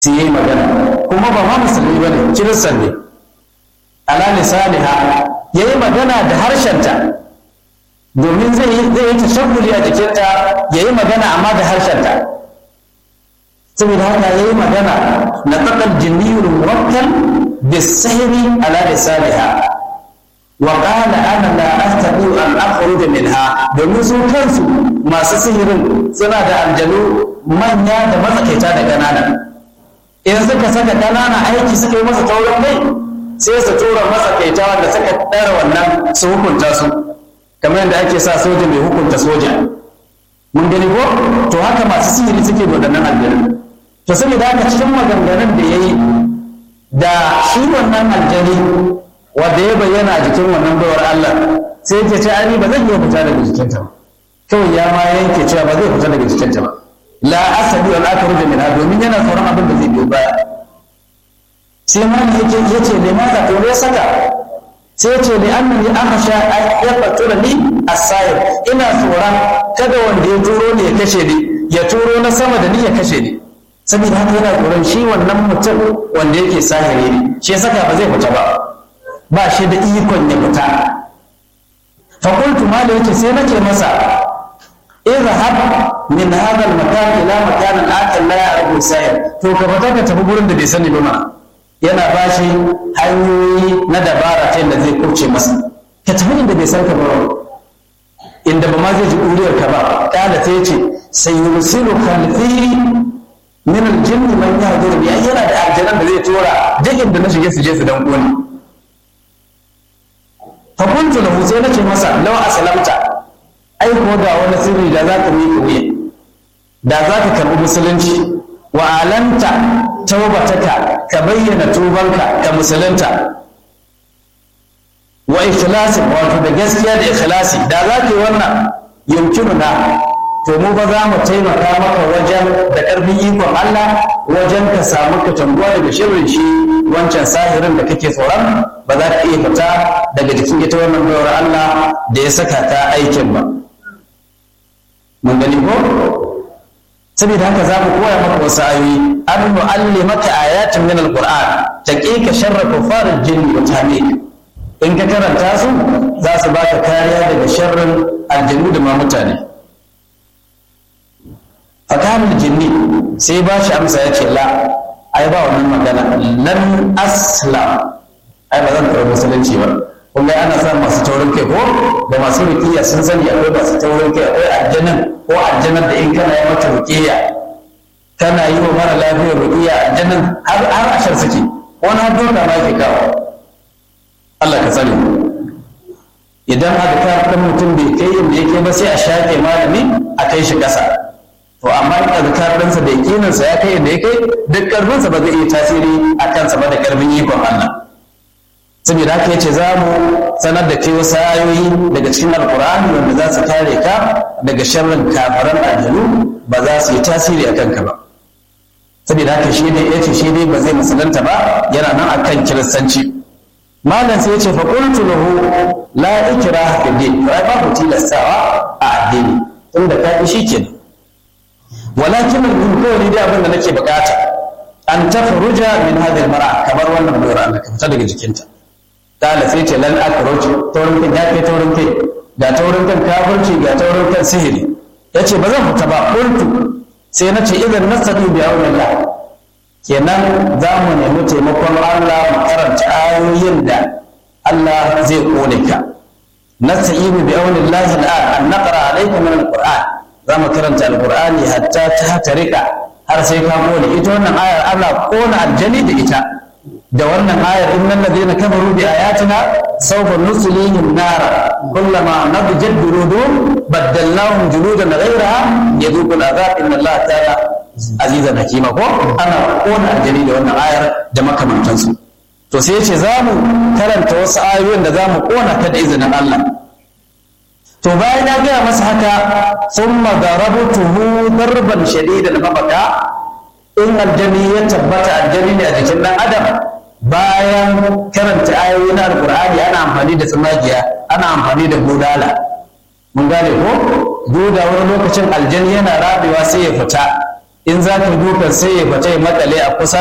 sai yayi magana kuma ba ma musulmi bane kiristan ne ala lisaniha yayi magana da harshenta domin zai yi tashabbuli a jikinta yayi magana amma da harshenta saboda haka yayi magana na taqal jinniyul muwakkal bisahri ala lisaniha wa qala ana la astati an akhruja minha domin su kansu masu sihirin suna da aljanu manya da matsakaita da ƙanana in suka saka ƙanana aiki suka yi masa taurin mai sai su tura matsakaita wanda suka ɗara wannan su hukunta su kamar yadda ake sa soja mai hukunta soja mun gani ko to haka masu sihiri suke waɗannan aljanu to saboda haka cikin maganganun da ya yi da shi wannan aljani wanda ya bayyana a jikin wannan baiwar Allah sai ya ce ani ba zan iya fita daga jikinta ba kawai ya ma yanke cewa ba zai fita daga jikinta ba la asabi wal akhruj minha domin yana tsoron abin da zai biyo baya sai ma yake yace limaza to ne saka sai yace li annani akhsha an yaqtura li as-sayr ina tsoron kada wanda ya turo ne ya kashe ni ya turo na sama da ni ya kashe ni saboda haka yana tsoron shi wannan mutum wanda yake sahiri ne shi saka ba zai fita ba shi da ikon ya fita fa qultu ma da yace sai nake masa اذهب من هذا المكان الى مكان اخر لا يعرف السائر to ka fita ka tafi gurin da bai sani ba ma yana bashi hanyoyi na dabara ta yadda zai kurce masa ka tafi inda bai san ka ba inda ba ma zai ji kuriyar ka ba kala ta yace sayursilu khalfi min aljinn man yahdur bi yana da aljannan da zai tura duk inda na shige su je su dan koni fa kuntu lahu sai nace masa law aslamta ai ko da wani sirri da za ka miƙa wuya da za ka karɓi musulunci wa alanta taubataka ka bayyana tubanka ka musulunta wa ikhlasin wato da gaskiya da ikhlasi da za ka yi wannan yumkinuna to mu ba za mu taimaka maka wajen da ƙarfin ikon Allah wajen ka samu ka tanguwa daga shirin shi wancan sahirin da kake tsoron ba za ka iya fita daga jikin ita wannan bayar Allah da ya saka ta aikin ba mun gani ko saboda haka za mu koya maka wasu ayoyi an nu'allimaka ayatin min alquran taqiqa sharra kufaril jinni wa tahmik in ka karanta su za su baka kariya daga sharrin aljannu da ma mutane fakamul jinni sai ba shi amsa ya ce la ai ba wannan magana lan aslam ai ba zan karɓi musulunci ba kun ga ana samun masu taurin kai ko da masu rukiya sun sani akwai masu taurin kai akwai aljanan ko aljanar da in kana yi mata rukiya kana yi wa mara lafiyar rukiya aljanan har ashar suke wani har doka ma yake kawo Allah ka tsare idan adkar ɗan mutum bai kai inda yake ba sai a shafe malami a kai shi ƙasa to amma in adkar ɗansa da yakinansa ya kai inda ya kai duk ƙarfinsa ba zai iya tasiri a kansa ba da ƙarfin ikon Allah saboda haka yace za mu sanar da kai wasu ayoyi daga cikin alkur'ani wanda za su kare ka daga sharrin kafaran aljanu ba za su yi tasiri a kanka ba saboda haka shi dai yace shi dai ba zai musulunta ba yana nan akan kiristanci malam sai yace fa qultu lahu la ikraha fi din ai babu tilastawa a addini tunda ka yi shikenan walakin mun kawai dai abin da nake bukata an tafruja min hadhihi almar'a kamar wannan bayar Allah ka fita daga jikinta kala sai ce lan akroach taurin kai ya kai taurin kai ga taurin kan kafirci ga taurin kan sihiri yace ba zan fita ba qultu sai nace idan nasatu bi aunillah kenan za mu nemi taimakon Allah mu karanta ayoyin da Allah zai kone ka nasta'inu bi aunillah al'an an naqra alayka min alquran za mu karanta alqurani hatta ta tarika har sai ka kone ita wannan ayar Allah kona aljani da ita da wannan ayar innal ladina kafaru bi ayatina sawfa nuslihim nara kullama nadjat juludum baddalnahum juludan ghayraha yadhuqul adhab inna allaha ta'ala azizan hakima ko ana kona aljani da wannan ayar da makamantansu to sai yace zamu karanta wasu ayoyin da zamu kona ta da izinin Allah to bayan ya gaya masa haka thumma darabtuhu darban shadidan mabaka in aljani ya tabbata aljani ne a jikin dan adam bayan karanta ayoyi na alkur'ani ana amfani da tsumagiya ana amfani da budala mun gane ko duda wani lokacin aljani yana rabewa sai ya fita in za ta dukan sai ya fita ya makale a kusa